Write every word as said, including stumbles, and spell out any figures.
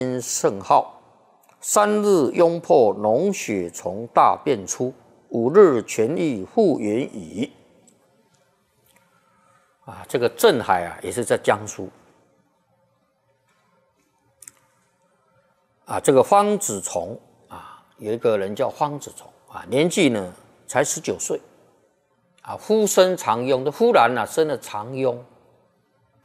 甚好，三日拥破脓血从大便出，五日痊愈复原矣。啊，这个镇海啊，也是在江苏。啊，这个方子从啊，有一个人叫方子从啊，年纪呢才十九岁，啊，夫生长痈，这忽然啊生了长痈，